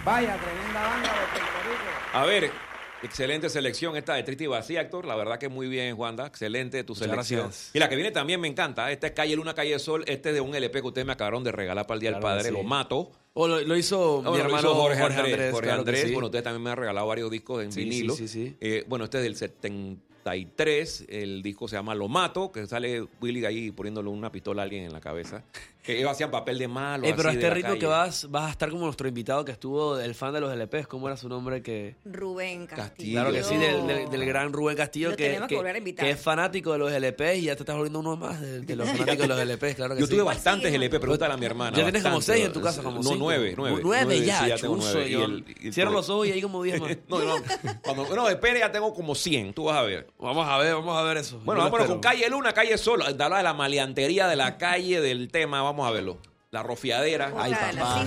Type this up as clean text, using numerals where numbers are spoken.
Vaya, tremenda banda de Puerto Rico. A ver, excelente selección esta de Triste y Vacía, Héctor. La verdad que muy bien, Juanda. Excelente tu selección. Gracias. Y la que viene también me encanta. Esta es Calle Luna, Calle Sol. Este es de un LP que ustedes me acabaron de regalar para el Día del Claro que Padre. sí. Lo mato. Lo hizo mi Lo hermano hizo Jorge Jorge Andrés. Jorge claro que Andrés. sí. Bueno, ustedes también me han regalado varios discos en Sí, vinilo. sí. Bueno, este es del 73. El disco se llama Lo Mato, que sale Willy ahí poniéndole una pistola a alguien en la cabeza. Que ellos hacían papel de malo. Pero así, este de la ritmo calle. que vas a estar como nuestro invitado que estuvo, el fan de los LPs. ¿Cómo era su nombre? Rubén Castillo. Castillo. Claro que sí, del gran Rubén Castillo, Lo tenemos que volver a invitar. que es fanático de los LPs y ya te estás volviendo uno más de los fanáticos de los LPs, claro que Yo sí. tuve bastantes LP, pregúntale a mi hermana. Ya tienes como bastante. 6 en tu casa, como No, 5. 9. 9 ya, sí, tengo chuzo. 9. Cierro los ojos y hay como 10 más. No, espere, ya tengo como 100, tú vas a ver. Vamos a ver eso. Bueno, vámonos con Calle Luna, Calle Sol. Habla de la maleantería de la calle, del tema, vamos a verlo. La rofiadera. Ay, papá.